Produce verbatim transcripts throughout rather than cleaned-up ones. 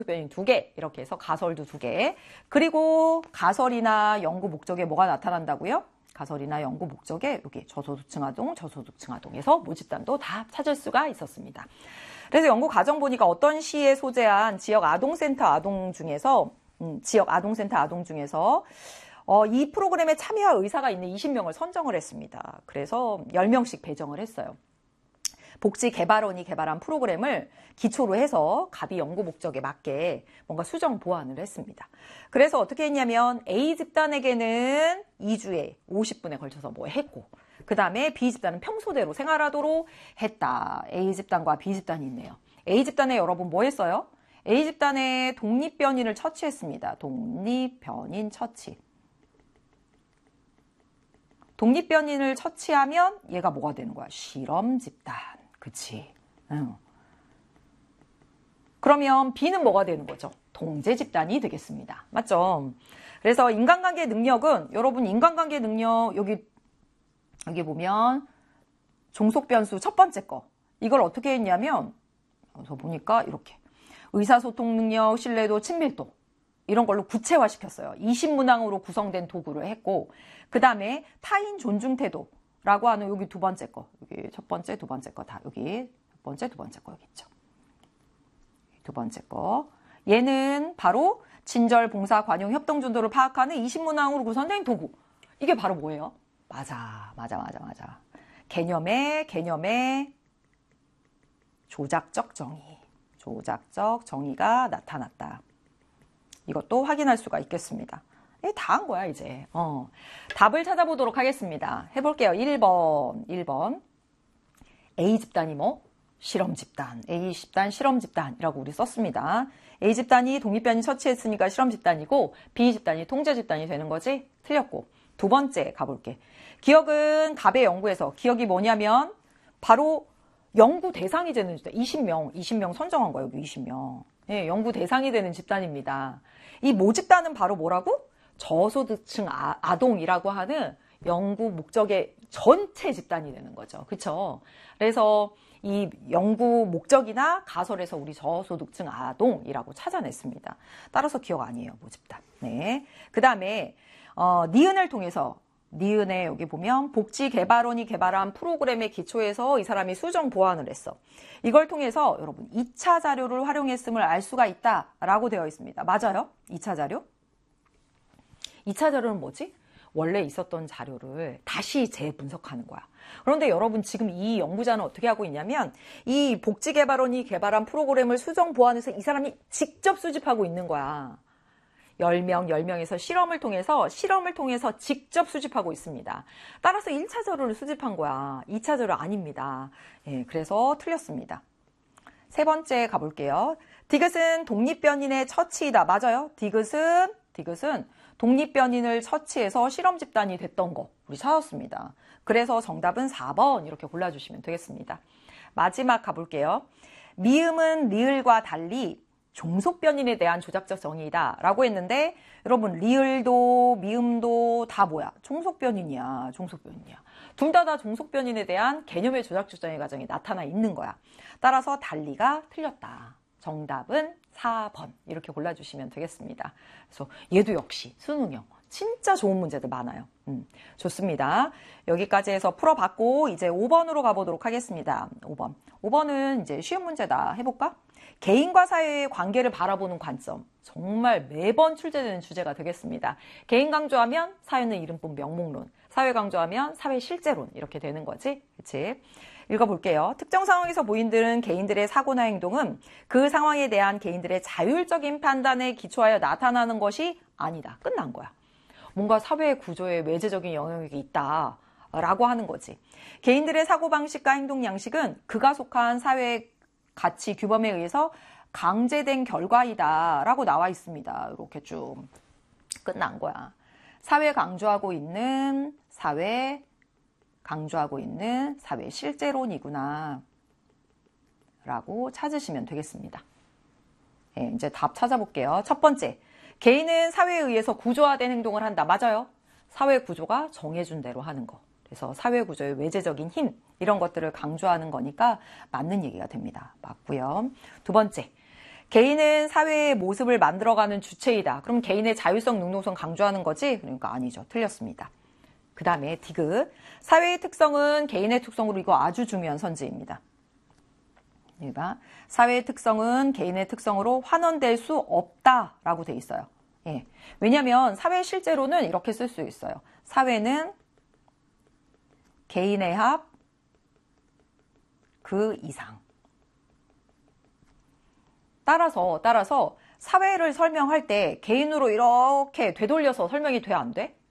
변인 두 개, 이렇게 해서 가설도 두 개. 그리고 가설이나 연구 목적에 뭐가 나타난다고요? 가설이나 연구 목적에 여기 저소득층 아동, 저소득층 아동에서 모집단도 다 찾을 수가 있었습니다. 그래서 연구 과정 보니까 어떤 시에 소재한 지역 아동센터 아동 중에서 음, 지역 아동센터 아동 중에서 어, 이 프로그램에 참여할 의사가 있는 이십 명을 선정을 했습니다. 그래서 열 명씩 배정을 했어요. 복지개발원이 개발한 프로그램을 기초로 해서 갑이 연구 목적에 맞게 뭔가 수정 보완을 했습니다. 그래서 어떻게 했냐면 A 집단에게는 이 주에 오십 분에 걸쳐서 뭐 했고, 그 다음에 B 집단은 평소대로 생활하도록 했다. A 집단과 B 집단이 있네요. A 집단에 여러분 뭐 했어요? A 집단에 독립변인을 처치했습니다. 독립변인 처치. 독립변인을 처치하면 얘가 뭐가 되는 거야? 실험 집단. 그치? 응. 그러면 B는 뭐가 되는 거죠? 동제 집단이 되겠습니다. 맞죠? 그래서 인간관계 능력은 여러분 인간관계 능력 여기 여기 보면 종속변수 첫 번째 거 이걸 어떻게 했냐면 저 보니까 이렇게 의사소통 능력, 신뢰도, 친밀도 이런 걸로 구체화 시켰어요. 이십 문항으로 구성된 도구를 했고 그 다음에 타인 존중 태도라고 하는 여기 두 번째 거 여기 첫 번째, 두 번째 거 다 여기 첫 번째, 두 번째 거 여기 있죠. 두 번째 거 얘는 바로 친절, 봉사, 관용, 협동 준도를 파악하는 이십 문항으로 구성된 도구. 이게 바로 뭐예요? 맞아, 맞아, 맞아, 맞아. 개념의, 개념의 조작적 정의. 조작적 정의가 나타났다. 이것도 확인할 수가 있겠습니다. 다 한 거야, 이제. 어. 답을 찾아보도록 하겠습니다. 해볼게요. 일 번, 일 번. A 집단이 뭐? 실험 집단. A 집단, 실험 집단이라고 우리 썼습니다. A 집단이 독립변인 처치했으니까 실험 집단이고, B 집단이 통제 집단이 되는 거지? 틀렸고. 두 번째 가볼게. 기억은 갑의 연구에서 기억이 뭐냐면 바로 연구 대상이 되는 집단. 이십 명, 이십 명 선정한 거예요. 여기 이십 명. 예, 연구 대상이 되는 집단입니다. 이 모집단은 바로 뭐라고? 저소득층 아, 아동이라고 하는 연구 목적의 전체 집단이 되는 거죠. 그쵸? 그래서 이 연구 목적이나 가설에서 우리 저소득층 아동이라고 찾아냈습니다. 따라서 기억 아니에요. 모집단. 네. 그 다음에 어, 니은을 통해서 니은에 여기 보면 복지개발원이 개발한 프로그램의 기초에서 이 사람이 수정 보완을 했어. 이걸 통해서 여러분 이 차 자료를 활용했음을 알 수가 있다라고 되어 있습니다. 맞아요? 이 차 자료? 이 차 자료는 뭐지? 원래 있었던 자료를 다시 재분석하는 거야. 그런데 여러분 지금 이 연구자는 어떻게 하고 있냐면 이 복지개발원이 개발한 프로그램을 수정 보완해서 이 사람이 직접 수집하고 있는 거야. 열 명, 열 명에서 실험을 통해서 실험을 통해서 직접 수집하고 있습니다. 따라서 일 차 자료를 수집한 거야. 이 차 자료 아닙니다. 예, 그래서 틀렸습니다. 세 번째 가볼게요. 디귿은 독립변인의 처치이다. 맞아요? 디귿은 디귿은 독립변인을 처치해서 실험 집단이 됐던 거 우리 찾았습니다. 그래서 정답은 사 번 이렇게 골라주시면 되겠습니다. 마지막 가볼게요. 미음은 리을과 달리 종속변인에 대한 조작적 정의이다 라고 했는데 여러분 리을도 미음도 다 뭐야? 종속변인이야. 종속변인이야. 둘 다 다 종속변인에 대한 개념의 조작적 정의 과정이 나타나 있는 거야. 따라서 달리가 틀렸다. 정답은 사 번 이렇게 골라주시면 되겠습니다. 그래서 얘도 역시 수능형 진짜 좋은 문제들 많아요. 음, 좋습니다. 여기까지 해서 풀어봤고 이제 오 번으로 가보도록 하겠습니다. 오 번. 오 번은 이제 쉬운 문제다. 해볼까? 개인과 사회의 관계를 바라보는 관점. 정말 매번 출제되는 주제가 되겠습니다. 개인 강조하면 사회는 이름뿐 명목론. 사회 강조하면 사회 실제론. 이렇게 되는 거지. 그치? 읽어볼게요. 특정 상황에서 보인들은 개인들의 사고나 행동은 그 상황에 대한 개인들의 자율적인 판단에 기초하여 나타나는 것이 아니다. 끝난 거야. 뭔가 사회 구조에 외재적인 영향력이 있다. 라고 하는 거지. 개인들의 사고방식과 행동 양식은 그가 속한 사회 가치 규범에 의해서 강제된 결과이다 라고 나와 있습니다. 이렇게 쭉 끝난 거야. 사회 강조하고 있는 사회 강조하고 있는 사회 실제론이구나 라고 찾으시면 되겠습니다. 네, 이제 답 찾아볼게요. 첫 번째, 개인은 사회에 의해서 구조화된 행동을 한다. 맞아요. 사회 구조가 정해준 대로 하는 거. 그래서 사회 구조의 외재적인 힘 이런 것들을 강조하는 거니까 맞는 얘기가 됩니다. 맞고요. 두 번째, 개인은 사회의 모습을 만들어가는 주체이다. 그럼 개인의 자율성, 능동성 강조하는 거지? 그러니까 아니죠. 틀렸습니다. 그 다음에 디귿. 사회의 특성은 개인의 특성으로 이거 아주 중요한 선지입니다. 그러니까 사회의 특성은 개인의 특성으로 환원될 수 없다라고 돼 있어요. 예. 왜냐하면 사회 실제로는 이렇게 쓸 수 있어요. 사회는 개인의 합 그 이상. 따라서 따라서 사회를 설명할 때 개인으로 이렇게 되돌려서 설명이 돼, 안 돼?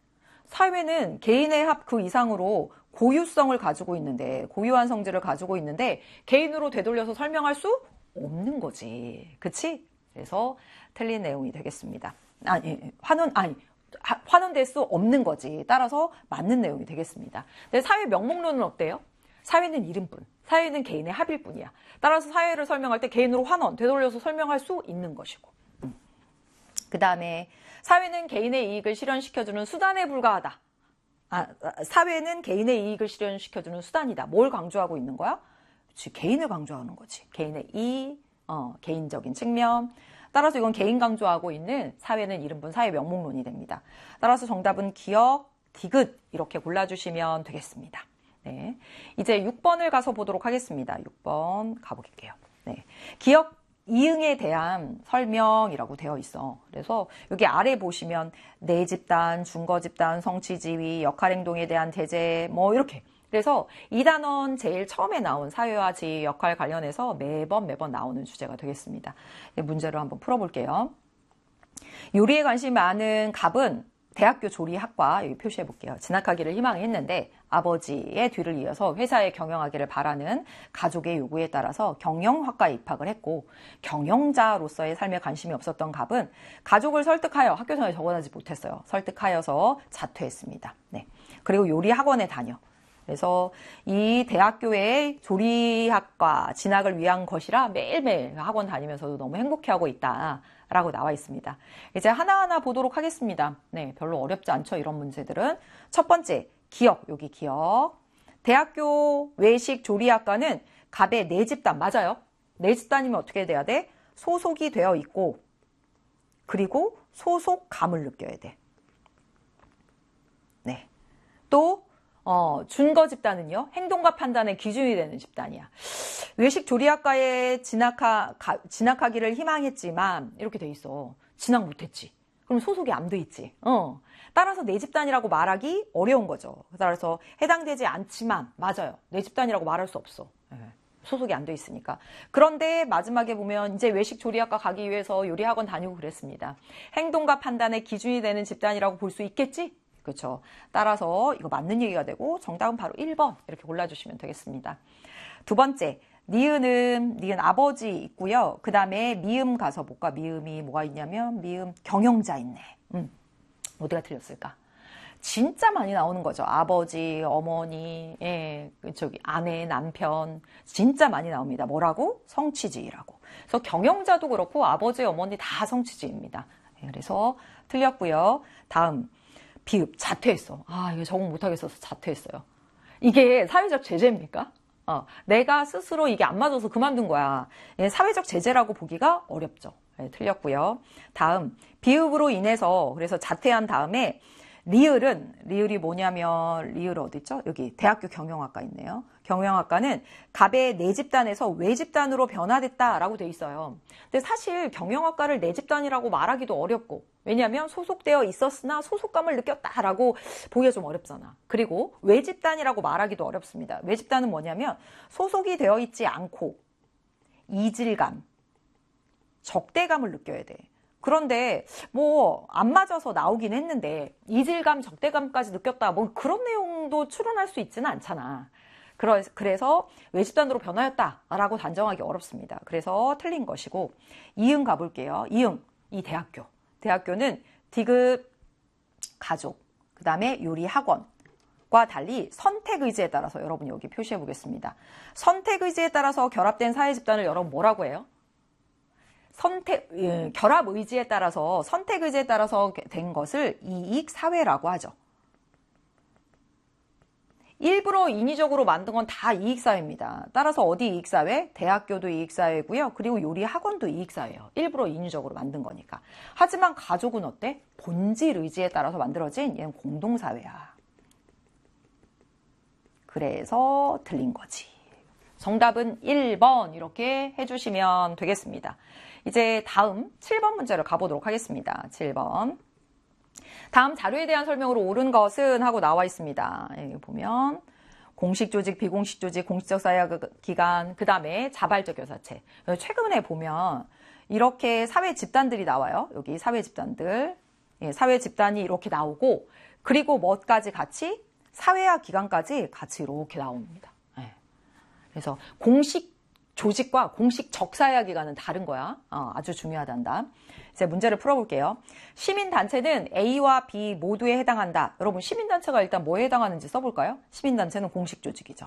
사회는 개인의 합 그 이상으로 고유성을 가지고 있는데, 고유한 성질을 가지고 있는데 개인으로 되돌려서 설명할 수 없는 거지. 그치? 그래서 틀린 내용이 되겠습니다. 아니, 환원, 아니, 환원될 수 없는 거지. 따라서 맞는 내용이 되겠습니다. 근데 사회 명목론은 어때요? 사회는 이름뿐. 사회는 개인의 합일 뿐이야. 따라서 사회를 설명할 때 개인으로 환원, 되돌려서 설명할 수 있는 것이고. 음. 그 다음에 사회는 개인의 이익을 실현시켜주는 수단에 불과하다. 아, 사회는 개인의 이익을 실현시켜주는 수단이다. 뭘 강조하고 있는 거야? 그치, 개인을 강조하는 거지. 개인의 이익, 어, 개인적인 측면. 따라서 이건 개인 강조하고 있는 사회는 이름뿐 사회 명목론이 됩니다. 따라서 정답은 기억, 디귿 이렇게 골라주시면 되겠습니다. 네, 이제 육 번을 가서 보도록 하겠습니다. 육 번 가볼게요. 네, 기억 이응에 대한 설명이라고 되어 있어. 그래서 여기 아래 보시면 내 집단, 중거 집단, 성취지위, 역할행동에 대한 제재 뭐 이렇게. 그래서 이 단원 제일 처음에 나온 사회와 지위, 역할 관련해서 매번 매번 나오는 주제가 되겠습니다. 문제를 한번 풀어볼게요. 요리에 관심이 많은 갑은 대학교 조리학과 여기 표시해 볼게요. 진학하기를 희망했는데 아버지의 뒤를 이어서 회사에 경영하기를 바라는 가족의 요구에 따라서 경영학과에 입학을 했고, 경영자로서의 삶에 관심이 없었던 갑은 가족을 설득하여 학교 생활에 적응하지 못했어요. 설득하여서 자퇴했습니다. 네. 그리고 요리학원에 다녀. 그래서 이 대학교의 조리학과 진학을 위한 것이라 매일매일 학원 다니면서도 너무 행복해하고 있다라고 나와 있습니다. 이제 하나하나 보도록 하겠습니다. 네, 별로 어렵지 않죠, 이런 문제들은. 첫 번째, 기억, 여기 기억. 대학교 외식 조리학과는 갑의 내 집단, 맞아요? 내 집단이면 어떻게 돼야 돼? 소속이 되어 있고, 그리고 소속감을 느껴야 돼. 네. 또 어, 준거 집단은요, 행동과 판단의 기준이 되는 집단이야. 외식 조리학과에 진학하, 가, 진학하기를 희망했지만, 이렇게 돼 있어. 진학 못했지. 그럼 소속이 안 돼 있지. 어. 따라서 내 집단이라고 말하기 어려운 거죠. 따라서 해당되지 않지만, 맞아요. 내 집단이라고 말할 수 없어. 소속이 안 돼 있으니까. 그런데 마지막에 보면 이제 외식 조리학과 가기 위해서 요리학원 다니고 그랬습니다. 행동과 판단의 기준이 되는 집단이라고 볼 수 있겠지? 그렇죠. 따라서 이거 맞는 얘기가 되고 정답은 바로 일 번 이렇게 골라주시면 되겠습니다. 두 번째, 니은은 니은 아버지 있고요. 그 다음에 미음 가서 볼까? 미음이 뭐가 있냐면 미음 경영자 있네. 음, 어디가 틀렸을까? 진짜 많이 나오는 거죠. 아버지, 어머니, 예, 저기 아내, 남편 진짜 많이 나옵니다. 뭐라고? 성취지라고. 그래서 경영자도 그렇고 아버지, 어머니 다 성취지입니다. 예, 그래서 틀렸고요. 다음. 비읍, 자퇴했어. 아, 이거 적응 못하겠어서 자퇴했어요. 이게 사회적 제재입니까? 어, 내가 스스로 이게 안 맞아서 그만둔 거야. 예, 사회적 제재라고 보기가 어렵죠. 예, 틀렸고요. 다음, 비읍으로 인해서, 그래서 자퇴한 다음에, 리을은, 리을이 뭐냐면, 리을 어디 있죠? 여기, 대학교 경영학과 있네요. 경영학과는 갑의 내 집단에서 외 집단으로 변화됐다라고 돼 있어요. 근데 사실 경영학과를 내 집단이라고 말하기도 어렵고, 왜냐하면 소속되어 있었으나 소속감을 느꼈다라고 보기가 좀 어렵잖아. 그리고 외 집단이라고 말하기도 어렵습니다. 외 집단은 뭐냐면 소속이 되어 있지 않고 이질감, 적대감을 느껴야 돼. 그런데 뭐 안 맞아서 나오긴 했는데 이질감, 적대감까지 느꼈다, 뭐 그런 내용도 추론할 수 있지는 않잖아. 그래서 외 집단으로 변화였다라고 단정하기 어렵습니다. 그래서 틀린 것이고, 이응 가볼게요. 이응, 이 대학교. 대학교는 디귿, 가족, 그 다음에 요리 학원과 달리 선택 의지에 따라서 여러분 여기 표시해 보겠습니다. 선택 의지에 따라서 결합된 사회 집단을 여러분 뭐라고 해요? 선택, 예, 결합 의지에 따라서, 선택 의지에 따라서 된 것을 이익 사회라고 하죠. 일부러 인위적으로 만든 건 다 이익사회입니다. 따라서 어디 이익사회? 대학교도 이익사회고요. 그리고 요리 학원도 이익사회예요. 일부러 인위적으로 만든 거니까. 하지만 가족은 어때? 본질 의지에 따라서 만들어진 얘는 공동사회야. 그래서 틀린 거지. 정답은 일 번 이렇게 해주시면 되겠습니다. 이제 다음 칠 번 문제를 가보도록 하겠습니다. 칠 번. 다음 자료에 대한 설명으로 옳은 것은 하고 나와 있습니다. 여기 보면 공식 조직, 비공식 조직, 공식적 사회기관, 그 다음에 자발적 교사체. 최근에 보면 이렇게 사회 집단들이 나와요. 여기 사회 집단들. 예, 사회 집단이 이렇게 나오고 그리고 뭐까지 같이? 사회화 기관까지 같이 이렇게 나옵니다. 예. 그래서 공식 조직과 공식 적사회화 기관은 다른 거야. 어, 아주 중요하단다. 이제 문제를 풀어볼게요. 시민단체는 A와 B 모두에 해당한다. 여러분 시민단체가 일단 뭐에 해당하는지 써볼까요? 시민단체는 공식 조직이죠.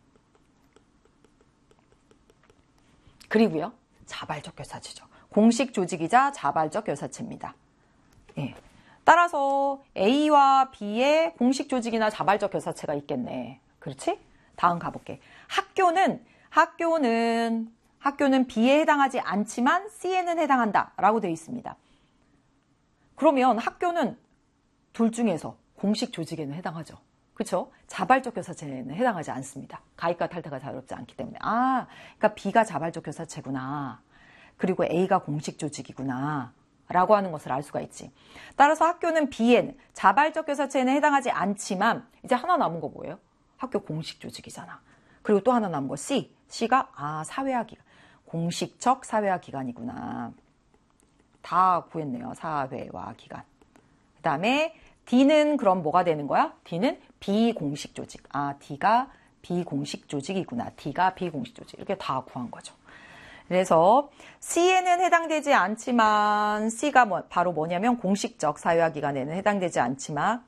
그리고요. 자발적 교사체죠. 공식 조직이자 자발적 교사체입니다. 예. 따라서 A와 B의 공식 조직이나 자발적 교사체가 있겠네. 그렇지? 다음 가볼게. 학교는 학교는 학교는 B에 해당하지 않지만 C에는 해당한다 라고 되어 있습니다. 그러면 학교는 둘 중에서 공식 조직에는 해당하죠. 그렇죠? 자발적 교사체에는 해당하지 않습니다. 가입과 탈퇴가 자유롭지 않기 때문에. 아, 그러니까 B가 자발적 교사체구나. 그리고 A가 공식 조직이구나. 라고 하는 것을 알 수가 있지. 따라서 학교는 B에는 자발적 교사체에는 해당하지 않지만 이제 하나 남은 거 뭐예요? 학교 공식 조직이잖아. 그리고 또 하나 남은 거 C. C가 아 사회화 기관. 공식적 사회화 기관이구나. 다 구했네요. 사회화 기관. 그 다음에 D는 그럼 뭐가 되는 거야? D는 비공식 조직. 아 D가 비공식 조직이구나. D가 비공식 조직. 이렇게 다 구한 거죠. 그래서 C에는 해당되지 않지만 C가 뭐, 바로 뭐냐면 공식적 사회화 기관에는 해당되지 않지만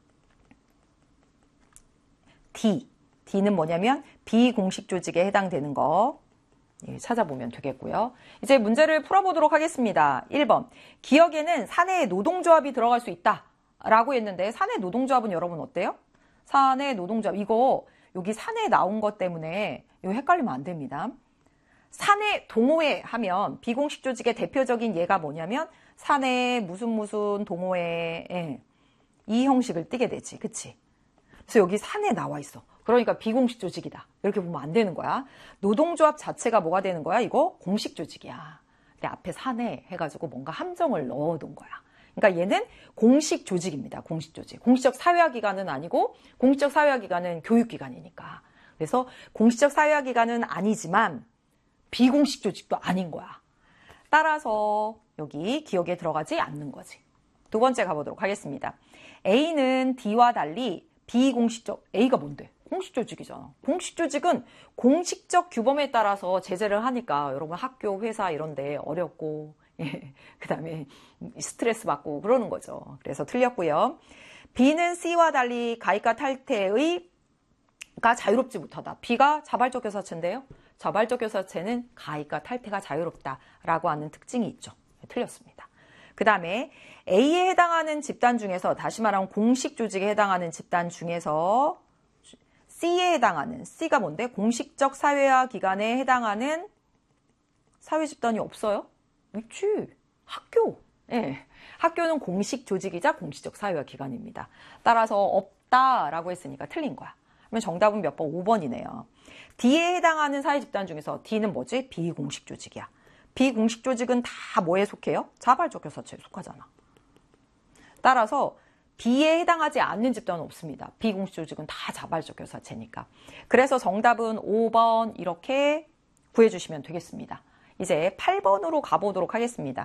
D. D는 뭐냐면 비공식 조직에 해당되는 거 찾아보면 되겠고요. 이제 문제를 풀어보도록 하겠습니다. 일 번. 기억에는 사내의 노동조합이 들어갈 수 있다 라고 했는데 사내 노동조합은 여러분 어때요? 사내 노동조합 이거 여기 사내에 나온 것 때문에 이거 헷갈리면 안 됩니다. 사내 동호회 하면 비공식 조직의 대표적인 예가 뭐냐면 사내 무슨 무슨 동호회 예. 이 형식을 띠게 되지. 그치? 그래서 여기 사내 나와 있어. 그러니까 비공식 조직이다. 이렇게 보면 안 되는 거야. 노동조합 자체가 뭐가 되는 거야? 이거 공식 조직이야. 근데 앞에 사내 해가지고 뭔가 함정을 넣어둔 거야. 그러니까 얘는 공식 조직입니다. 공식 조직. 공식적 사회화 기관은 아니고 공식적 사회화 기관은 교육기관이니까. 그래서 공식적 사회화 기관은 아니지만 비공식 조직도 아닌 거야. 따라서 여기 기억에 들어가지 않는 거지. 두 번째 가보도록 하겠습니다. A는 D와 달리 비공식적, A가 뭔데? 공식 조직이잖아. 공식 조직은 공식적 규범에 따라서 제재를 하니까 여러분 학교, 회사 이런 데 어렵고 예, 그 다음에 스트레스 받고 그러는 거죠. 그래서 틀렸고요. B는 C와 달리 가입과 탈퇴의 가 자유롭지 못하다. B가 자발적 교사체인데요. 자발적 교사체는 가입과 탈퇴가 자유롭다라고 하는 특징이 있죠. 틀렸습니다. 그 다음에 A에 해당하는 집단 중에서 다시 말하면 공식 조직에 해당하는 집단 중에서 C에 해당하는 C가 뭔데? 공식적 사회화 기관에 해당하는 사회 집단이 없어요? 있지. 학교. 예. 학교는 공식 조직이자 공식적 사회화 기관입니다. 따라서 없다라고 했으니까 틀린 거야. 그러면 정답은 몇 번? 오 번이네요. D에 해당하는 사회 집단 중에서 D는 뭐지? 비공식 조직이야. 비공식 조직은 다 뭐에 속해요? 자발적 교사체에 속하잖아. 따라서 B에 해당하지 않는 집단은 없습니다. 비공식 조직은 다 자발적 교사체니까. 그래서 정답은 오 번 이렇게 구해주시면 되겠습니다. 이제 팔 번으로 가보도록 하겠습니다.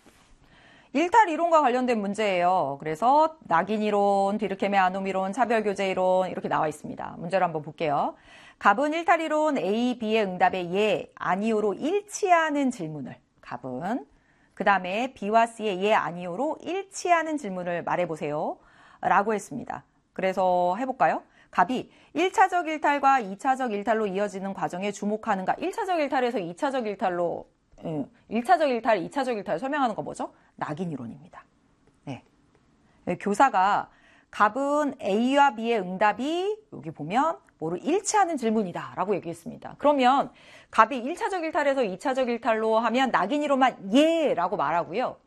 일탈 이론과 관련된 문제예요. 그래서 낙인 이론, 디르케메 아놈 이론, 차별교제 이론 이렇게 나와 있습니다. 문제를 한번 볼게요. 갑은 일탈 이론 A, B의 응답에 예, 아니오로 일치하는 질문을 갑은 그 다음에 B와 C의 예, 아니오로 일치하는 질문을 말해보세요. 라고 했습니다. 그래서 해볼까요? 갑이 일 차적 일탈과 이 차적 일탈로 이어지는 과정에 주목하는가? 일 차적 일탈에서 이 차적 일탈로 음, 일 차적 일탈, 이 차적 일탈 설명하는 거 뭐죠? 낙인 이론입니다. 네. 교사가 갑은 A와 B의 응답이 여기 보면 뭐를 일치하는 질문이다 라고 얘기했습니다. 그러면 갑이 일 차적 일탈에서 이 차적 일탈로 하면 낙인이로만 예 라고 말하고요.